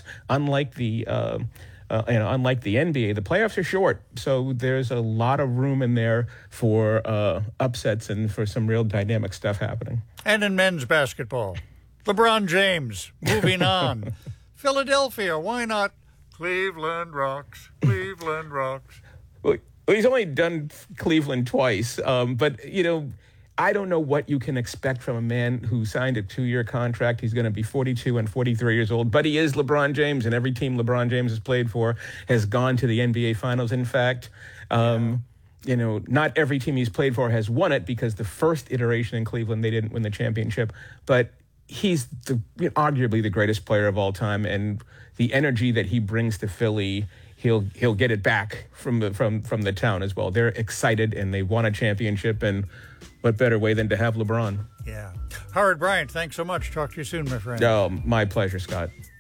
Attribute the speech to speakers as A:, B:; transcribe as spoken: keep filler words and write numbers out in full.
A: playoffs, unlike the uh, uh, you know, unlike the N B A, the playoffs are short, so there's a lot of room in there for uh, upsets and for some real dynamic stuff happening.
B: And in men's basketball, LeBron James moving on. Philadelphia, why not? Cleveland rocks. Cleveland rocks.
A: Well, he's only done Cleveland twice, um, but you know. I don't know what you can expect from a man who signed a two-year contract. He's going to be forty-two and forty-three years old, but he is LeBron James, and every team LeBron James has played for has gone to the N B A Finals. In fact, um, yeah. you know, not every team he's played for has won it because the first iteration in Cleveland, they didn't win the championship. But he's the, you know, arguably the greatest player of all time, and the energy that he brings to Philly, he'll he'll get it back from the from from the town as well. They're excited and they won a championship, and what better way than to have LeBron?
B: Yeah. Howard Bryant, thanks so much. Talk to you soon, my friend.
A: Oh, my pleasure, Scott.